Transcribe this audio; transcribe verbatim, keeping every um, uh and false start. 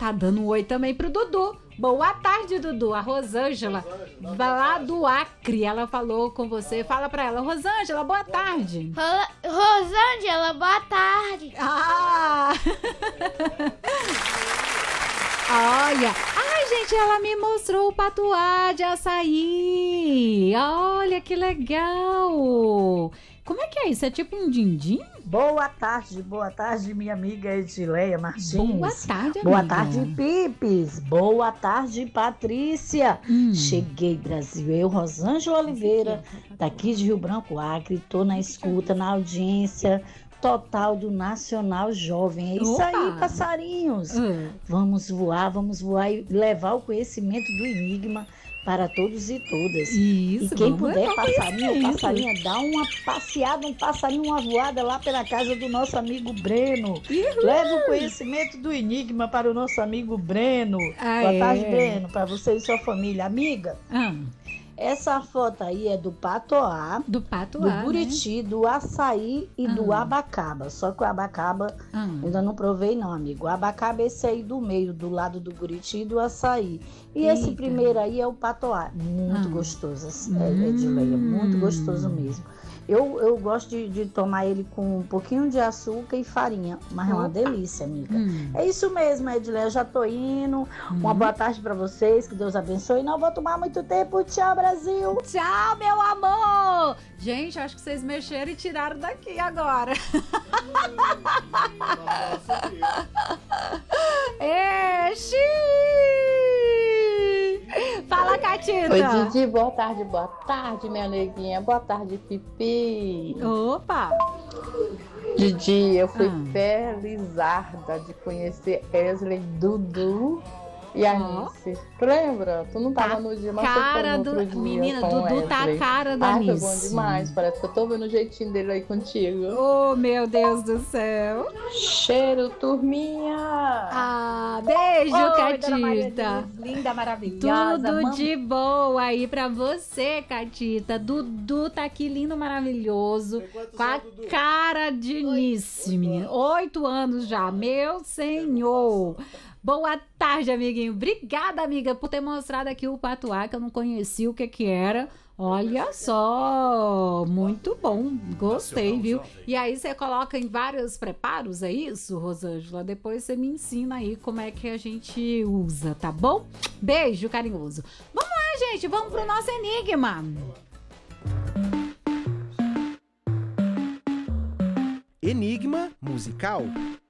tá dando um oi também pro Dudu. Boa tarde, Dudu. A Rosângela, lá do Acre, ela falou com você. Fala pra ela, Rosângela, boa tarde. Ro- Rosângela, boa tarde. Ah! Olha, ai gente, ela me mostrou o patuá de açaí. Olha que legal. Como é que é isso? É tipo um din-din? Boa tarde, boa tarde, minha amiga Edileia Martins. Boa tarde, amiga. Boa tarde, Pipes. Boa tarde, Patrícia. Hum. Cheguei, Brasil. Eu, Rosângela Oliveira, daqui de Rio Branco, Acre. Tô na escuta, na audiência total do Nacional Jovem. É isso Opa. aí, passarinhos. Hum. Vamos voar, vamos voar e levar o conhecimento do Enigma para todos e todas. Isso, E quem vamos puder, levar passarinho, conhecimento. passarinha, dá uma passeada, um passarinho, uma voada lá pela casa do nosso amigo Breno. Uhul. Leva o conhecimento do Enigma para o nosso amigo Breno. Ah, Boa é. tarde, Breno, para você e sua família. Amiga, Ah, essa foto aí é do Patoá, do do patuá, Buriti, do Açaí e do Ah. Abacaba. Só que o Abacaba né? Ah. ainda não provei não, amigo. O Abacaba é esse aí do meio, do lado do Buriti e do Açaí. E esse Eita. primeiro aí é o Patoá. Muito Ah. gostoso, Hum. é, Edileia. Muito gostoso mesmo. Eu, eu gosto de, de tomar ele com um pouquinho de açúcar e farinha. Mas é uma Opa. delícia, amiga. Hum. É isso mesmo, Edileia. Eu já tô indo. Uma Hum. boa tarde pra vocês. Que Deus abençoe. Não vou tomar muito tempo. Tchau, Brasil. Tchau, meu amor! Gente, acho que vocês mexeram e tiraram daqui agora. Exi! Fala, Catita! Oi, Didi, boa tarde, boa tarde, minha neguinha. Boa tarde, Pipi. Opa! Didi, eu fui Ah. felizarda de conhecer Wesley, Dudu e Ó. Anice. Tu lembra? Tu não tava Tá no dia, mas tu cara foi no do... outro dia Menina, com Dudu tá a Wesley. cara da Ai, foi Nice. bom demais. Parece que eu tô vendo o jeitinho dele aí contigo. Oh, meu Deus do céu. Cheiro, turminha! Ah, beijo, Oi, dona Maria Catita. Denise, linda, maravilhosa. Tudo Mam- de boa aí pra você, Catita. Dudu tá aqui lindo, maravilhoso. Com a cara de Nice, menina. Oito anos já, meu senhor. Boa tarde, amiguinho. Obrigada, amiga, por ter mostrado aqui o patuá, que eu não conhecia o que que era. Olha só, muito bom, gostei, viu? E aí você coloca em vários preparos, é isso, Rosângela? Depois você me ensina aí como é que a gente usa, tá bom? Beijo carinhoso. Vamos lá, gente, vamos pro nosso enigma. Enigma musical.